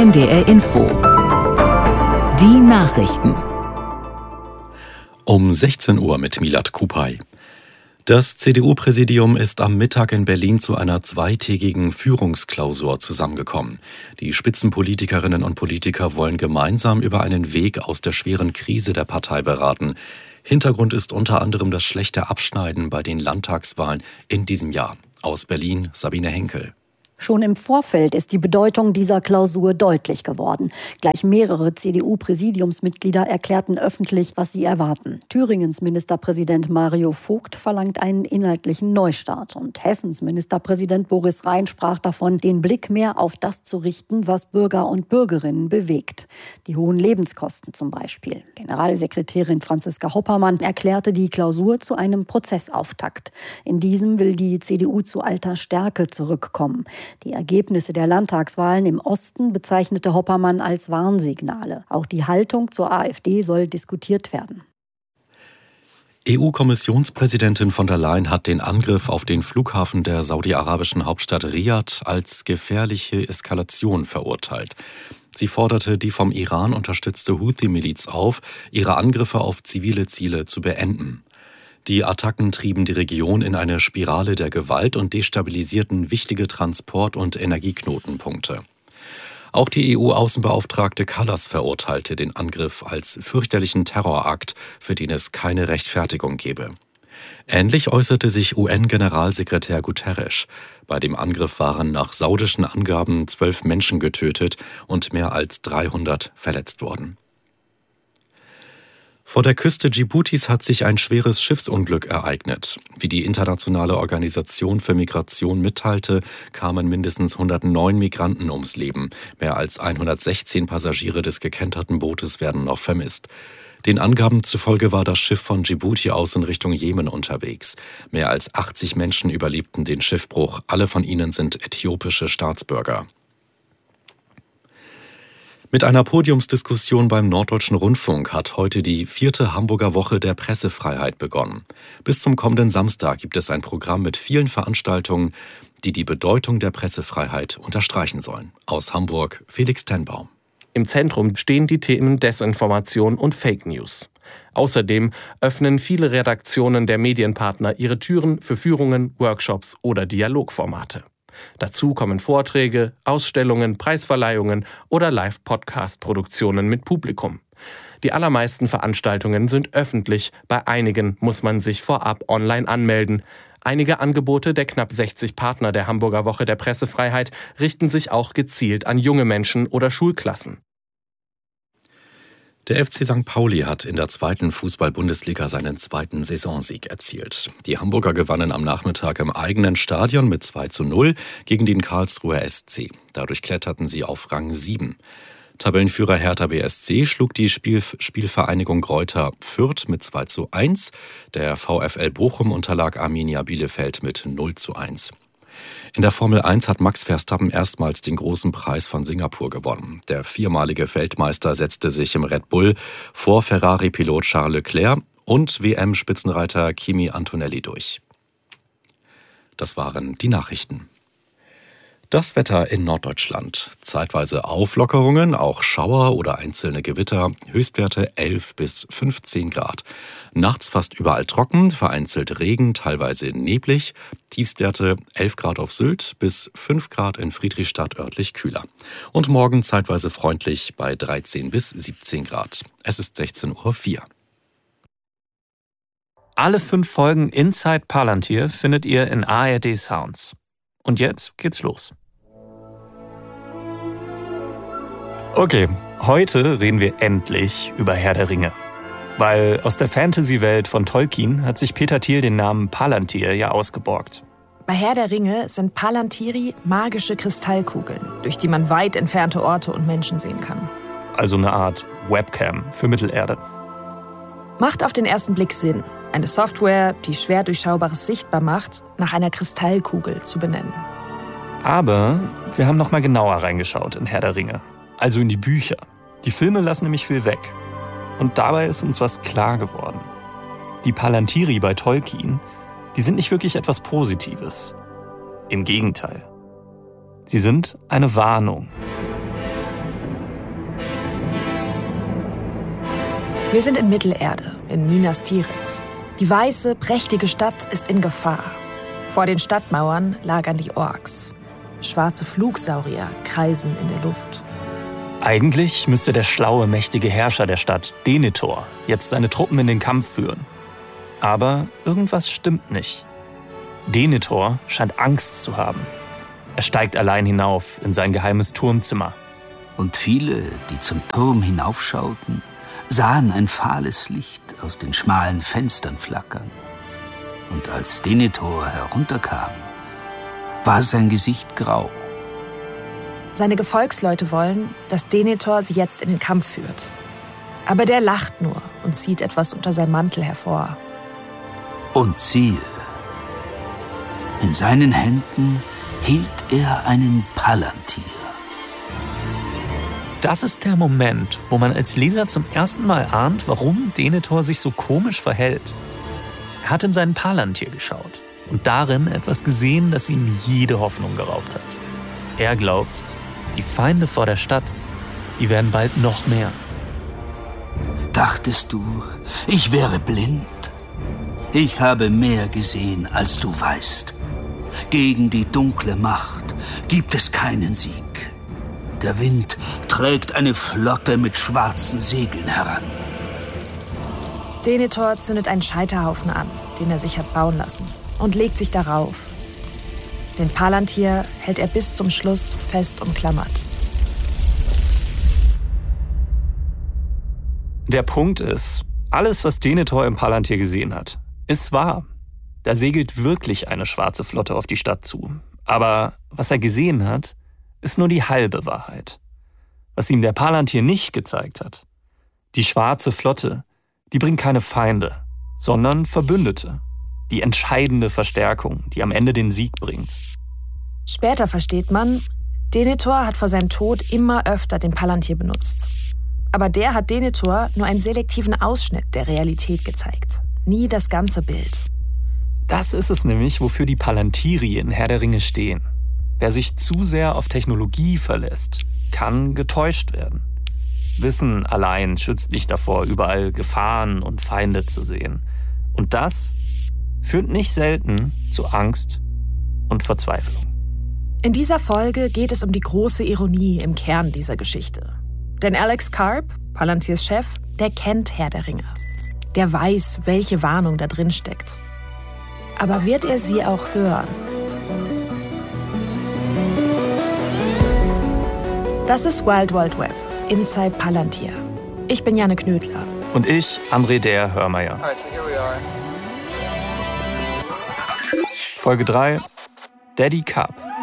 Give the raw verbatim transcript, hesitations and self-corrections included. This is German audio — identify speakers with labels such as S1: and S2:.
S1: N D R Info. Die Nachrichten.
S2: Um sechzehn Uhr mit Milad Kupay. Das C D U-Präsidium ist am Mittag in Berlin zu einer zweitägigen Führungsklausur zusammengekommen. Die Spitzenpolitikerinnen und Politiker wollen gemeinsam über einen Weg aus der schweren Krise der Partei beraten. Hintergrund ist unter anderem das schlechte Abschneiden bei den Landtagswahlen in diesem Jahr. Aus Berlin Sabine Henkel.
S3: Schon im Vorfeld ist die Bedeutung dieser Klausur deutlich geworden. Gleich mehrere C D U-Präsidiumsmitglieder erklärten öffentlich, was sie erwarten. Thüringens Ministerpräsident Mario Vogt verlangt einen inhaltlichen Neustart. Und Hessens Ministerpräsident Boris Rhein sprach davon, den Blick mehr auf das zu richten, was Bürger und Bürgerinnen bewegt. Die hohen Lebenskosten zum Beispiel. Generalsekretärin Franziska Hoppermann erklärte die Klausur zu einem Prozessauftakt. In diesem will die C D U zu alter Stärke zurückkommen. Die Ergebnisse der Landtagswahlen im Osten bezeichnete Hoppermann als Warnsignale. Auch die Haltung zur AfD soll diskutiert werden.
S2: E U-Kommissionspräsidentin von der Leyen hat den Angriff auf den Flughafen der saudi-arabischen Hauptstadt Riad als gefährliche Eskalation verurteilt. Sie forderte die vom Iran unterstützte Houthi-Miliz auf, ihre Angriffe auf zivile Ziele zu beenden. Die Attacken trieben die Region in eine Spirale der Gewalt und destabilisierten wichtige Transport- und Energieknotenpunkte. Auch die E U-Außenbeauftragte Kallas verurteilte den Angriff als fürchterlichen Terrorakt, für den es keine Rechtfertigung gebe. Ähnlich äußerte sich U N-Generalsekretär Guterres. Bei dem Angriff waren nach saudischen Angaben zwölf Menschen getötet und mehr als dreihundert verletzt worden. Vor der Küste Dschibutis hat sich ein schweres Schiffsunglück ereignet. Wie die Internationale Organisation für Migration mitteilte, kamen mindestens hundertneun Migranten ums Leben. Mehr als hundertsechzehn Passagiere des gekenterten Bootes werden noch vermisst. Den Angaben zufolge war das Schiff von Dschibuti aus in Richtung Jemen unterwegs. Mehr als achtzig Menschen überlebten den Schiffbruch. Alle von ihnen sind äthiopische Staatsbürger. Mit einer Podiumsdiskussion beim Norddeutschen Rundfunk hat heute die vierte Hamburger Woche der Pressefreiheit begonnen. Bis zum kommenden Samstag gibt es ein Programm mit vielen Veranstaltungen, die die Bedeutung der Pressefreiheit unterstreichen sollen. Aus Hamburg Felix Tenbaum.
S4: Im Zentrum stehen die Themen Desinformation und Fake News. Außerdem öffnen viele Redaktionen der Medienpartner ihre Türen für Führungen, Workshops oder Dialogformate. Dazu kommen Vorträge, Ausstellungen, Preisverleihungen oder Live-Podcast-Produktionen mit Publikum. Die allermeisten Veranstaltungen sind öffentlich, bei einigen muss man sich vorab online anmelden. Einige Angebote der knapp sechzig Partner der Hamburger Woche der Pressefreiheit richten sich auch gezielt an junge Menschen oder Schulklassen.
S2: Der F C Sankt Pauli hat in der zweiten Fußball-Bundesliga seinen zweiten Saisonsieg erzielt. Die Hamburger gewannen am Nachmittag im eigenen Stadion mit zwei zu null gegen den Karlsruher S C. Dadurch kletterten sie auf Rang sieben. Tabellenführer Hertha B S C schlug die Spiel- Spielvereinigung Greuther Fürth mit zwei zu eins. Der VfL Bochum unterlag Arminia Bielefeld mit null zu eins. In der Formel eins hat Max Verstappen erstmals den großen Preis von Singapur gewonnen. Der viermalige Weltmeister setzte sich im Red Bull vor Ferrari-Pilot Charles Leclerc und W M-Spitzenreiter Kimi Antonelli durch. Das waren die Nachrichten. Das Wetter in Norddeutschland. Zeitweise Auflockerungen, auch Schauer oder einzelne Gewitter, Höchstwerte elf bis fünfzehn Grad. Nachts fast überall trocken, vereinzelt Regen, teilweise neblig. Tiefstwerte elf Grad auf Sylt bis fünf Grad in Friedrichstadt, örtlich kühler. Und morgen zeitweise freundlich bei dreizehn bis siebzehn Grad. Es ist sechzehn Uhr vier.
S5: Alle fünf Folgen Inside Palantir findet ihr in A R D Sounds. Und jetzt geht's los. Okay, heute reden wir endlich über Herr der Ringe. Weil aus der Fantasy-Welt von Tolkien hat sich Peter Thiel den Namen Palantir ja ausgeborgt.
S6: Bei Herr der Ringe sind Palantiri magische Kristallkugeln, durch die man weit entfernte Orte und Menschen sehen kann.
S5: Also eine Art Webcam für Mittelerde.
S6: Macht auf den ersten Blick Sinn, eine Software, die schwer Durchschaubares sichtbar macht, nach einer Kristallkugel zu benennen.
S5: Aber wir haben noch mal genauer reingeschaut in Herr der Ringe. Also in die Bücher. Die Filme lassen nämlich viel weg. Und dabei ist uns was klar geworden. Die Palantiri bei Tolkien, die sind nicht wirklich etwas Positives. Im Gegenteil. Sie sind eine Warnung.
S6: Wir sind in Mittelerde, in Minas Tirith. Die weiße, prächtige Stadt ist in Gefahr. Vor den Stadtmauern lagern die Orks. Schwarze Flugsaurier kreisen in der Luft.
S5: Eigentlich müsste der schlaue, mächtige Herrscher der Stadt, Denethor, jetzt seine Truppen in den Kampf führen. Aber irgendwas stimmt nicht. Denethor scheint Angst zu haben. Er steigt allein hinauf in sein geheimes Turmzimmer.
S7: Und viele, die zum Turm hinaufschauten, sahen ein fahles Licht aus den schmalen Fenstern flackern. Und als Denethor herunterkam, war sein Gesicht grau.
S6: Seine Gefolgsleute wollen, dass Denethor sie jetzt in den Kampf führt. Aber der lacht nur und zieht etwas unter seinem Mantel hervor.
S7: Und siehe, in seinen Händen hielt er einen Palantir.
S5: Das ist der Moment, wo man als Leser zum ersten Mal ahnt, warum Denethor sich so komisch verhält. Er hat in seinen Palantir geschaut und darin etwas gesehen, das ihm jede Hoffnung geraubt hat. Er glaubt, die Feinde vor der Stadt, die werden bald noch mehr.
S7: Dachtest du, ich wäre blind? Ich habe mehr gesehen, als du weißt. Gegen die dunkle Macht gibt es keinen Sieg. Der Wind trägt eine Flotte mit schwarzen Segeln heran.
S6: Denethor zündet einen Scheiterhaufen an, den er sich hat bauen lassen, und legt sich darauf. Den Palantir hält er bis zum Schluss fest umklammert.
S5: Der Punkt ist, alles, was Denethor im Palantir gesehen hat, ist wahr. Da segelt wirklich eine schwarze Flotte auf die Stadt zu. Aber was er gesehen hat, ist nur die halbe Wahrheit. Was ihm der Palantir nicht gezeigt hat. Die schwarze Flotte, die bringt keine Feinde, sondern Verbündete. Die entscheidende Verstärkung, die am Ende den Sieg bringt.
S6: Später versteht man, Denethor hat vor seinem Tod immer öfter den Palantir benutzt. Aber der hat Denethor nur einen selektiven Ausschnitt der Realität gezeigt. Nie das ganze Bild.
S5: Das ist es nämlich, wofür die Palantiri in Herr der Ringe stehen. Wer sich zu sehr auf Technologie verlässt, kann getäuscht werden. Wissen allein schützt nicht davor, überall Gefahren und Feinde zu sehen. Und das führt nicht selten zu Angst und Verzweiflung.
S6: In dieser Folge geht es um die große Ironie im Kern dieser Geschichte. Denn Alex Karp, Palantirs Chef, der kennt Herr der Ringe. Der weiß, welche Warnung da drin steckt. Aber wird er sie auch hören? Das ist Wild Wild Web, Inside Palantir. Ich bin Janne Knödler.
S5: Und ich, André der Hörmeier.
S8: Alright, so here we are.
S5: Folge drei, Daddy Carp.